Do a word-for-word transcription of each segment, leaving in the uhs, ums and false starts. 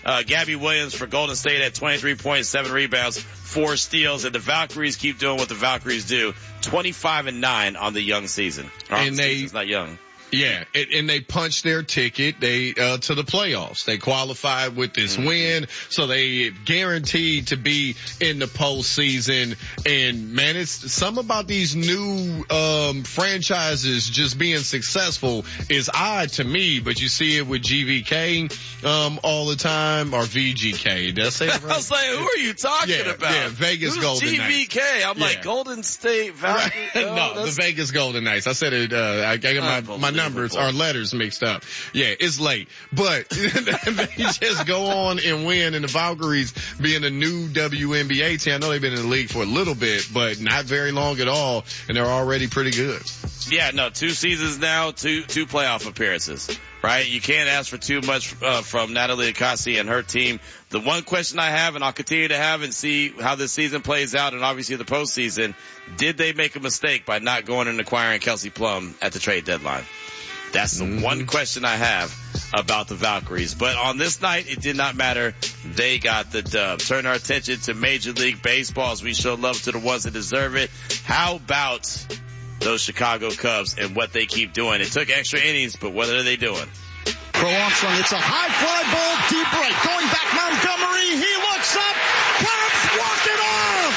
Uh, Gabby Williams for Golden State at twenty-three points, seven rebounds, four steals, and the Valkyries keep doing what the Valkyries do. twenty-five and nine on the young season. Or and the they, season's not young. Yeah, and, and they punched their ticket they uh to the playoffs. They qualified with this mm-hmm. win, so they guaranteed to be in the postseason. And man, it's some about these new um franchises just being successful is odd to me, but you see it with G V K um all the time, or V G K. Did I say it right? I was like, who are you talking yeah, about? Yeah, Vegas Who's Golden G V K? Knights. I'm yeah. like Golden State Valkyries. Right. No, no the Vegas Golden Knights. I said it. Uh, I got my my numbers or letters mixed up. Yeah, it's late, but they just go on and win. And the Valkyries being a new W N B A team, I know they've been in the league for a little bit, but not very long at all, and they're already pretty good. Yeah, no, two seasons now, two two playoff appearances. Right? You can't ask for too much uh, from Natalie Agassi and her team. The one question I have, and I'll continue to have and see how this season plays out, and obviously the postseason, did they make a mistake by not going and acquiring Kelsey Plum at the trade deadline? That's the mm-hmm. one question I have about the Valkyries. But on this night, it did not matter. They got the dub. Turn our attention to Major League Baseball as we show love to the ones that deserve it. How about those Chicago Cubs and what they keep doing? It took extra innings, but what are they doing? Crow Armstrong, it's a high fly ball, deep right. Going back, Montgomery, he looks up. Cubs walk it off.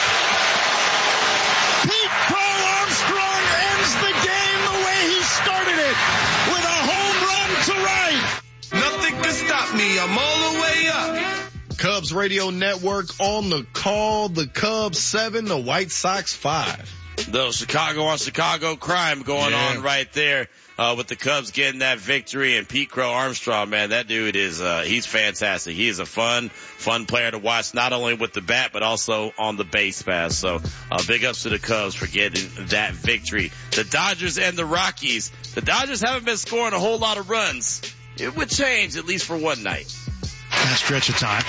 Pete Crow Armstrong ends the game the way he started it, with a home run to right. Nothing can stop me, I'm all the way up. Cubs Radio Network on the call. The Cubs seven, the White Sox five. The Chicago on Chicago crime going yeah. on right there, uh, with the Cubs getting that victory. And Pete Crow Armstrong, man, that dude is, uh, he's fantastic. He is a fun, fun player to watch, not only with the bat, but also on the base pass. So, uh, big ups to the Cubs for getting that victory. The Dodgers and the Rockies. The Dodgers haven't been scoring a whole lot of runs. It would change, at least for one night. Last stretch of time.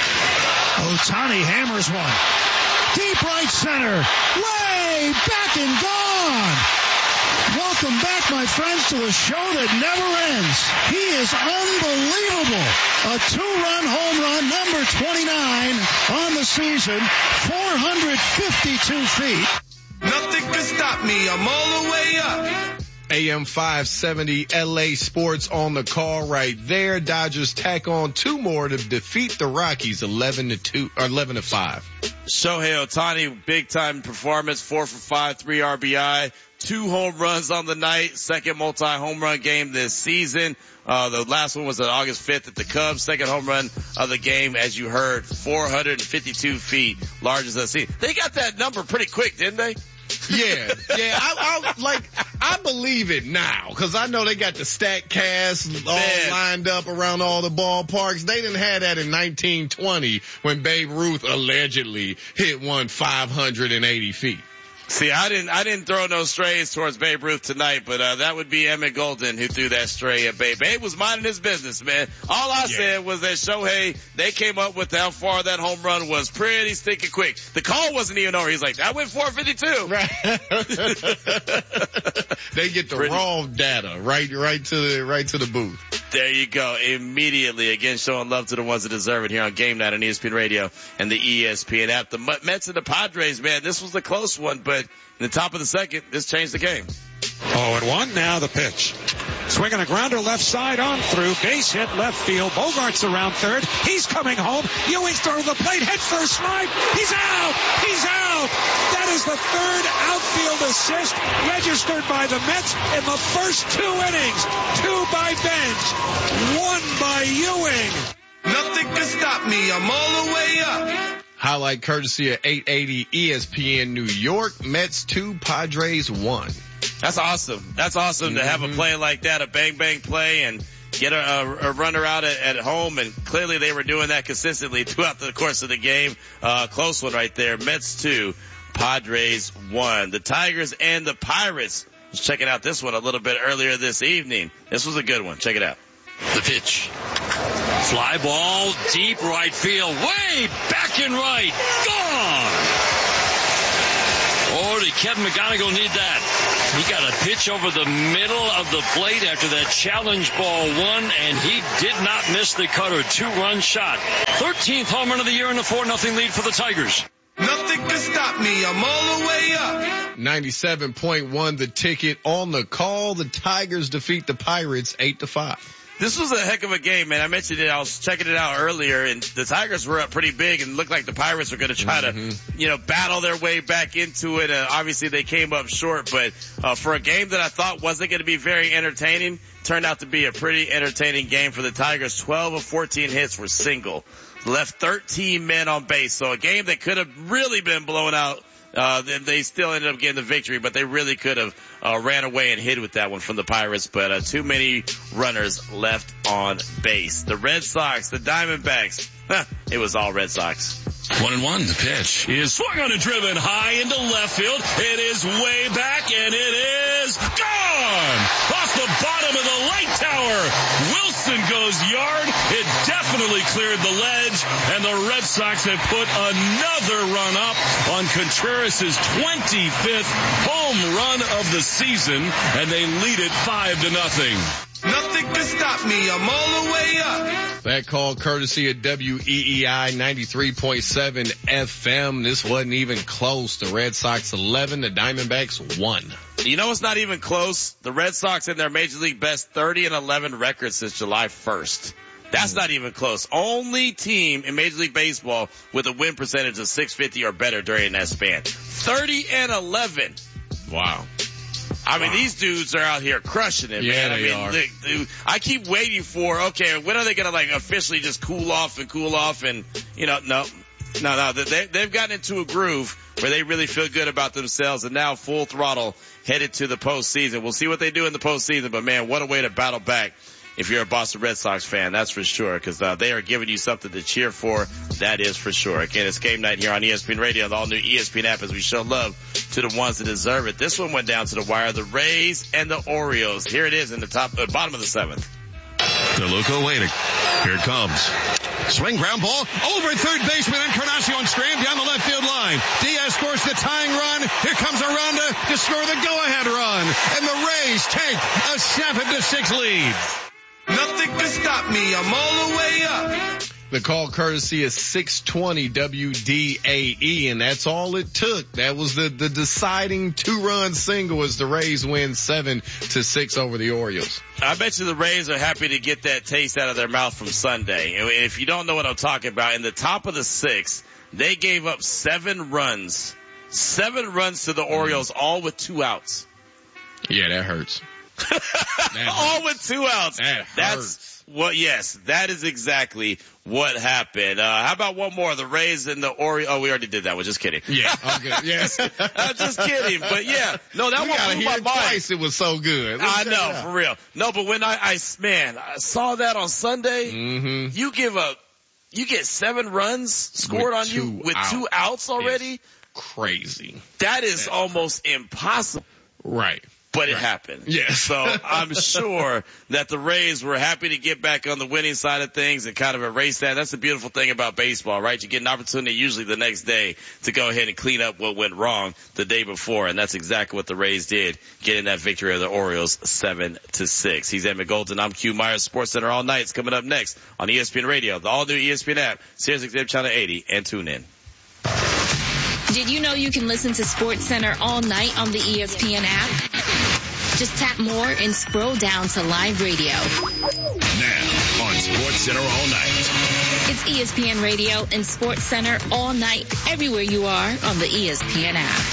Ohtani hammers one. Deep right center. Way back and gone. Welcome back, my friends, to a show that never ends. He is unbelievable. A two-run home run, number twenty-nine on the season, four hundred fifty-two feet. Nothing can stop me. I'm all the way up. A M five seventy L A Sports on the call right there. Dodgers tack on two more to defeat the Rockies eleven to two or eleven to five. Shohei Ohtani, big time performance, four for five, three R B I, two home runs on the night, second multi home run game this season. Uh, the last one was on August fifth at the Cubs, second home run of the game, as you heard, four hundred fifty-two feet, largest I've seen. They got that number pretty quick, didn't they? Yeah, yeah, I, I like, I believe it now, cause I know they got the StatCast all Man. lined up around all the ballparks. They didn't have that in nineteen twenty when Babe Ruth allegedly hit one five hundred eighty feet. See, I didn't, I didn't throw no strays towards Babe Ruth tonight, but, uh, that would be Emmett Golden who threw that stray at Babe. Babe was minding his business, man. All I yeah. said was that Shohei, they came up with how far that home run was pretty stinking quick. The call wasn't even over. He's like, that went four fifty-two. Right. They get the pretty. raw data right, right to the, right to the booth. There you go. Immediately, again, showing love to the ones that deserve it here on Game Night on E S P N Radio and the E S P N app. The Mets and the Padres, man, this was a close one, but in the top of the second, this changed the game. Oh, and one. Now the pitch. Swinging a grounder left side on through. Base hit left field. Bogart's around third. He's coming home. Ewing's throwing the plate. Head first slide. He's out. He's out. That is the third outfield assist registered by the Mets in the first two innings. Two by Bench. One by Ewing. Nothing can stop me. I'm all the way up. Highlight courtesy of eight eighty E S P N New York. Mets two, Padres one. That's awesome. That's awesome mm-hmm. to have a play like that, a bang-bang play, and get a, a, a runner out at, at home. And clearly they were doing that consistently throughout the course of the game. Uh, close one right there. Mets two, Padres one. The Tigers and the Pirates. Let's check it out this one a little bit earlier this evening. This was a good one. Check it out. The pitch. Fly ball, deep right field, way back and right, gone! Oh, did Kevin McGonigal need that? He got a pitch over the middle of the plate after that challenge ball one, and he did not miss the cutter. Two-run shot. thirteenth home run of the year in a four nothing lead for the Tigers. Nothing can stop me. I'm all the way up. ninety-seven point one the ticket on the call. The Tigers defeat the Pirates eight to five. This was a heck of a game, man. I mentioned it. I was checking it out earlier, and the Tigers were up pretty big, and looked like the Pirates were going to try mm-hmm. to, you know, battle their way back into it. Uh, obviously, they came up short, but uh, for a game that I thought wasn't going to be very entertaining, turned out to be a pretty entertaining game for the Tigers. twelve of fourteen hits were single, left thirteen men on base. So a game that could have really been blown out. Uh, then they still ended up getting the victory, but they really could have uh, ran away and hid with that one from the Pirates. But uh, too many runners left on base. The Red Sox, the Diamondbacks, huh, it was all Red Sox. One and one. The pitch is swung on and driven high into left field. It is way back, and it is gone off the bottom of the light tower. Wilson goes yard. It definitely cleared the ledge, and the Red Sox have put another run up on Contreras' twenty-fifth home run of the season, and they lead it five to nothing. Nothing can stop me. I'm all the way up. That call courtesy of W E E I ninety-three point seven F M. This wasn't even close. The Red Sox eleven, the Diamondbacks one. You know it's not even close? The Red Sox in their Major League best thirty and eleven record since July first. That's mm. not even close. Only team in Major League Baseball with a win percentage of six fifty or better during that span. thirty and eleven. Wow. I mean, wow. These dudes are out here crushing it, yeah, man. I they mean, are. They, they, I keep waiting for, okay, when are they going to, like, officially just cool off and cool off and, you know, no, no, no. They, they've gotten into a groove where they really feel good about themselves, and now full throttle headed to the postseason. We'll see what they do in the postseason, but, man, what a way to battle back if you're a Boston Red Sox fan, that's for sure, because uh, they are giving you something to cheer for. That is for sure. Again, it's game night here on E S P N Radio, the all-new E S P N app, as we show love to the ones that deserve it. This one went down to the wire, the Rays and the Orioles. Here it is in the top, uh, bottom of the seventh. DeLuca waiting. Here it comes. Swing, ground ball, over third baseman Encarnacion Strand down the left field line. Diaz scores the tying run. Here comes Aranda to score the go-ahead run. And the Rays take a seven to six lead. Nothing can stop me. I'm all the way up. The call courtesy is six twenty W D A E, and that's all it took. That was the, the deciding two-run single as the Rays win seven to six over the Orioles. I bet you the Rays are happy to get that taste out of their mouth from Sunday. And if you don't know what I'm talking about, in the top of the sixth, they gave up seven runs. Seven runs to the Orioles, all with two outs. Yeah, that hurts. That all with two outs. That That's hurts. what, yes, that is exactly what happened. Uh, how about one more? The Rays and the Orioles. Oh, we already did that one. Just kidding. Yeah. Okay. Yes. I'm just kidding. But yeah, no, that you one gotta blew hear my it mind. twice. It was so good. Let's I check know, it out. for real. No, but when I, I, man, I saw that on Sunday, mm-hmm. you give up, you get seven runs scored With on you with outs. two outs already. It's crazy. That is That's almost impossible. Right. But it Right. happened. Yes. So I'm sure that the Rays were happy to get back on the winning side of things and kind of erase that. That's the beautiful thing about baseball, right? You get an opportunity usually the next day to go ahead and clean up what went wrong the day before. And that's exactly what the Rays did, getting that victory of the Orioles seven to six. He's Emmett Golden. I'm Q Myers. Sports Center all night. It's coming up next on E S P N Radio, the all new E S P N app, Sirius X M Channel eighty, and tune in. Did you know you can listen to Sports Center all night on the E S P N app? Just tap more and scroll down to live radio. Now on Sports Center all night. It's E S P N Radio and Sports Center all night, everywhere you are on the E S P N app.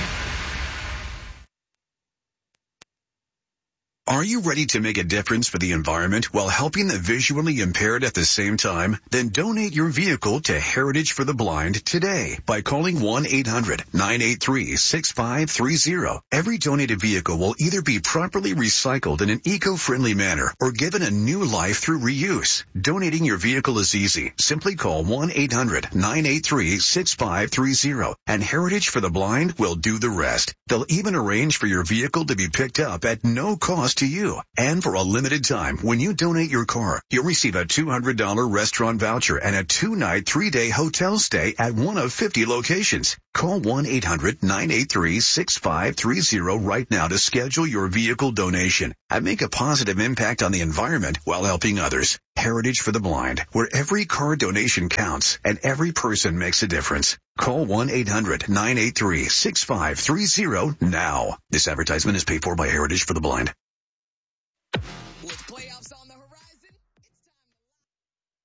Are you ready to make a difference for the environment while helping the visually impaired at the same time? Then donate your vehicle to Heritage for the Blind today by calling one eight hundred nine eight three six five three zero. Every donated vehicle will either be properly recycled in an eco-friendly manner or given a new life through reuse. Donating your vehicle is easy. Simply call one eight hundred nine eight three six five three zero and Heritage for the Blind will do the rest. They'll even arrange for your vehicle to be picked up at no cost to you. And for a limited time, when you donate your car, you'll receive a two hundred dollars restaurant voucher and a two-night, three-day hotel stay at one of fifty locations. Call one eight hundred nine eight three six five three zero right now to schedule your vehicle donation and make a positive impact on the environment while helping others. Heritage for the Blind, where every car donation counts and every person makes a difference. Call one eight hundred nine eight three six five three zero now. This advertisement is paid for by Heritage for the Blind. With playoffs on the horizon.